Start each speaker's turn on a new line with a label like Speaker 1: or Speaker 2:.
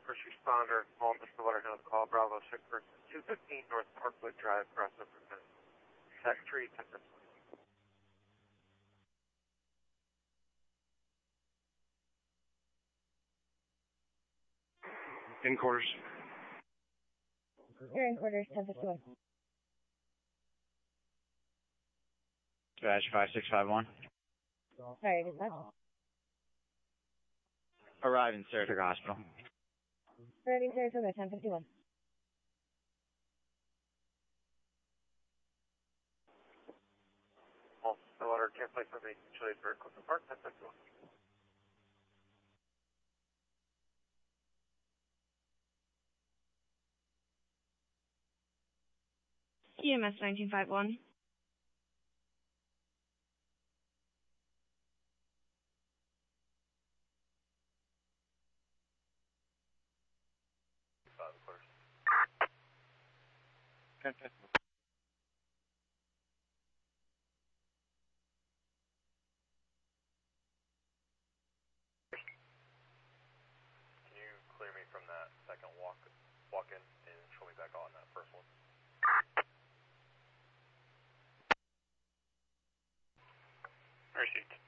Speaker 1: First responder, call Mr. Waterhill, call Bravo 6 person 215 North Parkwood Drive, crossover fence. Tech tree, 10 minutes.
Speaker 2: In quarters.
Speaker 3: You're in quarters, 1051.
Speaker 4: Dash 5651.
Speaker 3: Sorry, is that?
Speaker 4: Arriving Saratoga Hospital.
Speaker 3: Arriving Saratoga, 1051.
Speaker 1: Water can't place on the Chili for Clifton Park, 1051.
Speaker 5: EMS 1951.
Speaker 4: Okay.
Speaker 6: Can you clear me from that second walk-in and show me back on that first one?
Speaker 1: Receipt.